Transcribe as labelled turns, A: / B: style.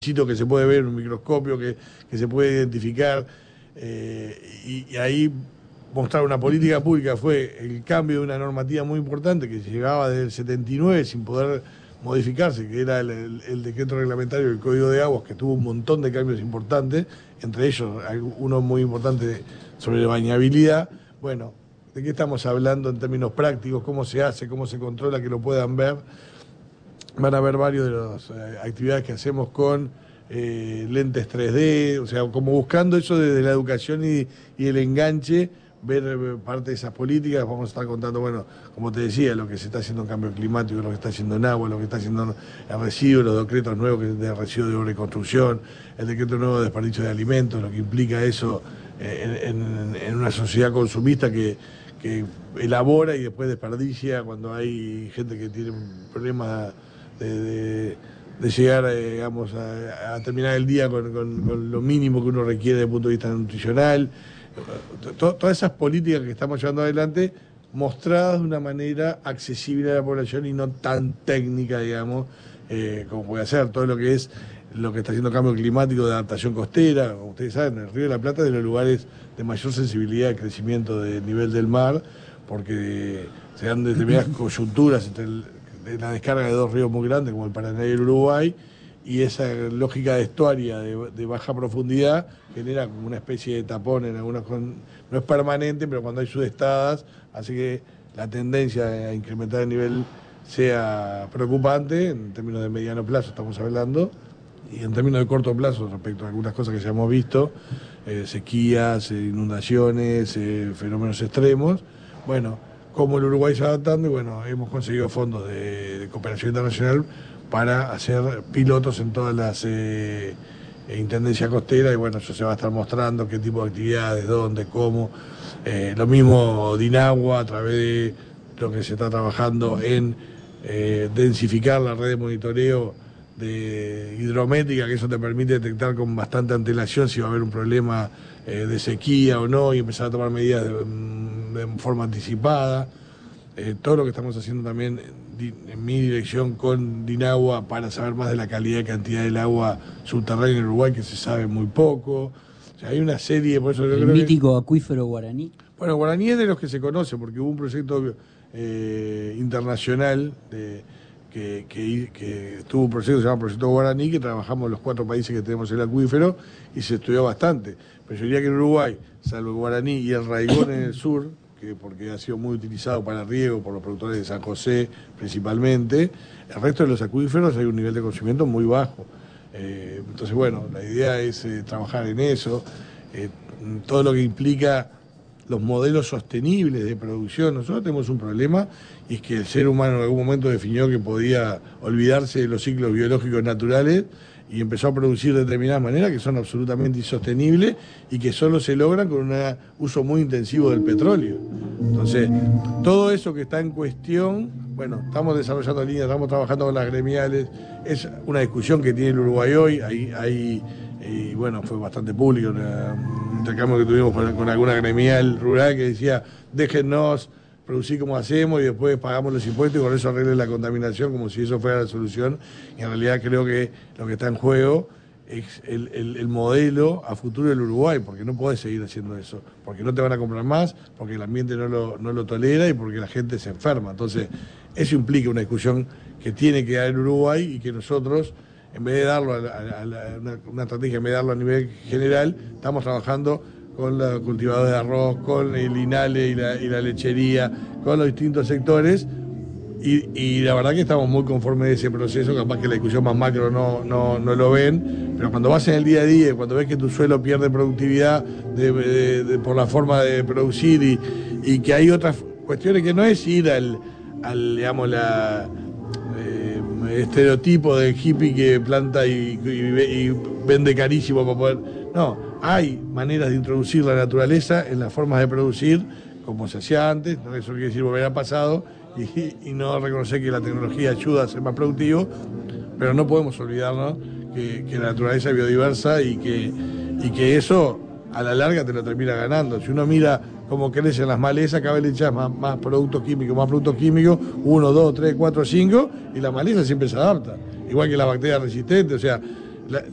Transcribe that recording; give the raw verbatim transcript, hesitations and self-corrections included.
A: bichito que se puede ver en un microscopio, que, que se puede identificar, eh, y, y ahí mostrar una política pública fue el cambio de una normativa muy importante que llegaba desde el setenta y nueve sin poder modificarse, que era el, el, el decreto reglamentario del Código de Aguas, que tuvo un montón de cambios importantes, entre ellos uno muy importante sobre la bañabilidad. Bueno, ¿de qué estamos hablando en términos prácticos? ¿Cómo se hace? ¿Cómo se controla? Que lo puedan ver. Van a ver varios de las eh, actividades que hacemos con eh, lentes tres D, o sea, como buscando eso desde la educación y, y el enganche, ver eh, parte de esas políticas. Vamos a estar contando, bueno, como te decía, lo que se está haciendo en cambio climático, lo que está haciendo en agua, lo que está haciendo en residuos, los decretos nuevos de residuos de obra y construcción, el decreto nuevo de desperdicio de alimentos, lo que implica eso eh, en, en, en una sociedad consumista que, que elabora y después desperdicia cuando hay gente que tiene problemas De, de, de llegar eh, digamos, a, a terminar el día con, con, con lo mínimo que uno requiere desde el punto de vista nutricional. T- todas esas políticas que estamos llevando adelante mostradas de una manera accesible a la población y no tan técnica, digamos, eh, como puede ser todo lo que es lo que está haciendo cambio climático de adaptación costera. Como ustedes saben, el Río de la Plata es de los lugares de mayor sensibilidad al crecimiento del nivel del mar, porque se dan determinadas coyunturas entre el la descarga de dos ríos muy grandes como el Paraná y el Uruguay, y esa lógica de estuaria de, de baja profundidad genera como una especie de tapón en algunas, no es permanente, pero cuando hay sudestadas hace que la tendencia a incrementar el nivel sea preocupante. En términos de mediano plazo estamos hablando, y en términos de corto plazo respecto a algunas cosas que ya hemos visto, eh, sequías, eh, inundaciones, eh, fenómenos extremos. Bueno, como el Uruguay se va adaptando, y bueno, hemos conseguido fondos de, de cooperación internacional para hacer pilotos en todas las eh, intendencias costeras, y bueno, eso se va a estar mostrando, qué tipo de actividades, dónde, cómo. Eh, lo mismo Dinagua, a través de lo que se está trabajando en eh, densificar la red de monitoreo de hidrométrica, que eso te permite detectar con bastante antelación si va a haber un problema eh, de sequía o no, y empezar a tomar medidas de, de forma anticipada. Eh, todo lo que estamos haciendo también en, en mi dirección con Dinagua para saber más de la calidad y cantidad del agua subterránea en Uruguay, que se sabe muy poco. O sea, hay una serie, por eso yo
B: el
A: creo
B: mítico
A: que,
B: acuífero guaraní.
A: Bueno, Guaraní es de los que se conoce, porque hubo un proyecto eh, internacional de Que, que, que tuvo un proyecto que se llama Proyecto Guaraní, que trabajamos los cuatro países que tenemos el acuífero y se estudió bastante. Pero yo diría que en Uruguay, salvo el Guaraní y el Raigón en el sur, que porque ha sido muy utilizado para riego por los productores de San José principalmente, el resto de los acuíferos hay un nivel de conocimiento muy bajo. Eh, entonces, bueno, la idea es eh, trabajar en eso, eh, todo lo que implica los modelos sostenibles de producción. Nosotros tenemos un problema, y es que el ser humano en algún momento definió que podía olvidarse de los ciclos biológicos naturales y empezó a producir de determinadas maneras que son absolutamente insostenibles y que solo se logran con un uso muy intensivo del petróleo. Entonces, todo eso que está en cuestión, bueno, estamos desarrollando líneas, estamos trabajando con las gremiales, es una discusión que tiene el Uruguay hoy, hay, hay y bueno, fue bastante público un intercambio que tuvimos con, con alguna gremial rural que decía, déjennos producir como hacemos y después pagamos los impuestos y con eso arreglen la contaminación, como si eso fuera la solución. Y en realidad creo que lo que está en juego es el, el, el modelo a futuro del Uruguay, porque no podés seguir haciendo eso, porque no te van a comprar más, porque el ambiente no lo, no lo tolera y porque la gente se enferma. Entonces, eso implica una discusión que tiene que dar el Uruguay y que nosotros, en vez de darlo a, la, a la, una, una estrategia, en vez de darlo a nivel general, estamos trabajando con los cultivadores de arroz, con el INALE y la, y la lechería, con los distintos sectores, y, y la verdad que estamos muy conformes de ese proceso. Capaz que la discusión más macro no, no, no lo ven, pero cuando vas en el día a día, cuando ves que tu suelo pierde productividad de, de, de, por la forma de producir, y, y que hay otras cuestiones que no es ir al, al digamos, la... estereotipo del hippie que planta y, y, y vende carísimo para poder... No, hay maneras de introducir la naturaleza en las formas de producir, como se hacía antes, no eso quiere decir volver al pasado, y, y no reconocer que la tecnología ayuda a ser más productivo, pero no podemos olvidarnos que, que la naturaleza es biodiversa y que, y que eso a la larga te lo termina ganando. Si uno mira cómo crecen las malezas, cada vez le echas más, más productos químicos, más productos químicos, uno, dos, tres, cuatro, cinco, y la maleza siempre se adapta, igual que la bacteria resistente. O sea, la,